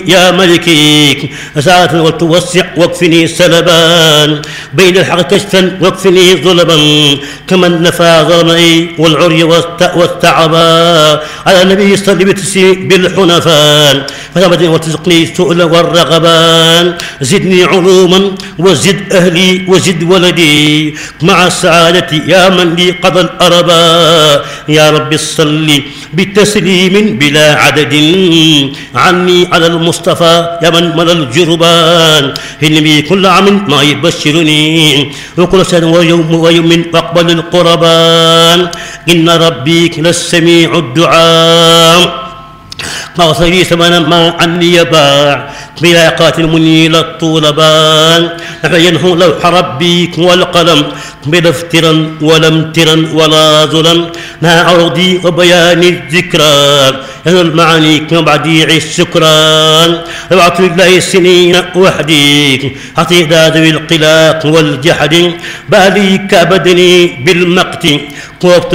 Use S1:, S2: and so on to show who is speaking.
S1: يا ملكي ساعة وتوسع واكفني سلبان بين الحق كشفا واكفني ظلما كمن نفى ظلمي والعري والتعبا على النبي صلى بتسي بالحنفان فثبتني وتزقني السؤل والرغبان زدني علوما وزد أهلي وزد ولدي مع السعادة يا من لي قضى الأربا يا رب صل بتسليم بلا عدد عني على المصطفى يا من ملا الجربان إني كل عام ما يبشرني وكل سنة ويوم واقبل القربان إن ربي للسميع الدعاء مغفري ثمنا ما عني يباع بلا قاتل منيل الطولبان نحينه لوح ربي والقلم بلا افترا ولا امترا ولا ظلم مع عرضي وبيان الذكرى ينال المعاني وبعديع السكران ربعت الله السنين وحدي حتى ذوي القلاق والجحد بالي كبدني بالمقت